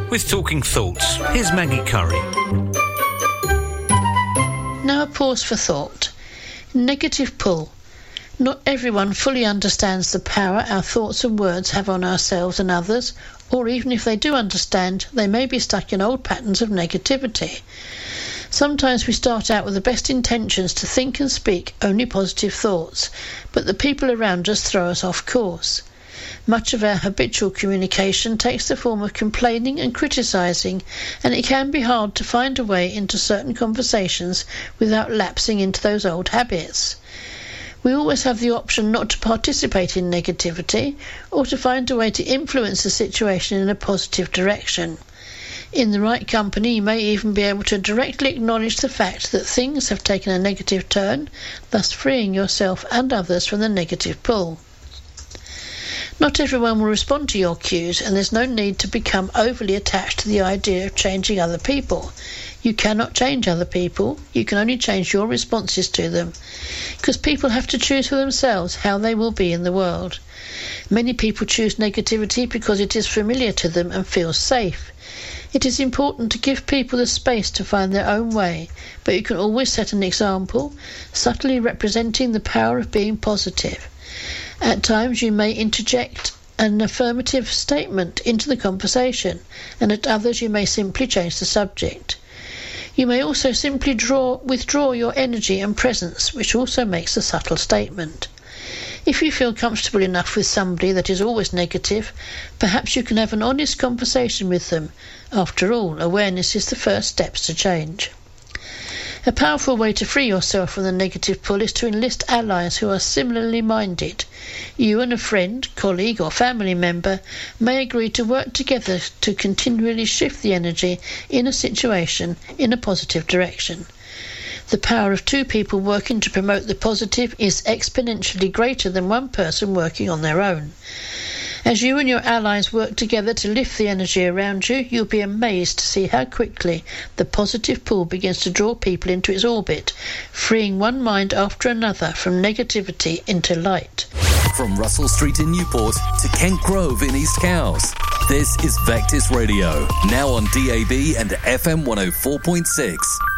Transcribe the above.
with Talking Thoughts. Here's Maggie Curry. Now a pause for thought. Negative pull. Not everyone fully understands the power our thoughts and words have on ourselves and others, or even if they do understand, they may be stuck in old patterns of negativity. Sometimes we start out with the best intentions to think and speak only positive thoughts, but the people around us throw us off course. Much of our habitual communication takes the form of complaining and criticising, and it can be hard to find a way into certain conversations without lapsing into those old habits. We always have the option not to participate in negativity or to find a way to influence the situation in a positive direction. In the right company, you may even be able to directly acknowledge the fact that things have taken a negative turn, thus freeing yourself and others from the negative pull. Not everyone will respond to your cues, and there's no need to become overly attached to the idea of changing other people. You cannot change other people, you can only change your responses to them, because people have to choose for themselves how they will be in the world. Many people choose negativity because it is familiar to them and feels safe. It is important to give people the space to find their own way, but you can always set an example, subtly representing the power of being positive. At times you may interject an affirmative statement into the conversation, and at others you may simply change the subject. You may also simply withdraw your energy and presence, which also makes a subtle statement. If you feel comfortable enough with somebody that is always negative, perhaps you can have an honest conversation with them. After all, awareness is the first steps to change. A powerful way to free yourself from the negative pull is to enlist allies who are similarly minded. You and a friend, colleague or family member may agree to work together to continually shift the energy in a situation in a positive direction. The power of two people working to promote the positive is exponentially greater than one person working on their own. As you and your allies work together to lift the energy around you, you'll be amazed to see how quickly the positive pull begins to draw people into its orbit, freeing one mind after another from negativity into light. From Russell Street in Newport to Kent Grove in East Cowes, this is Vectis Radio, now on DAB and FM 104.6.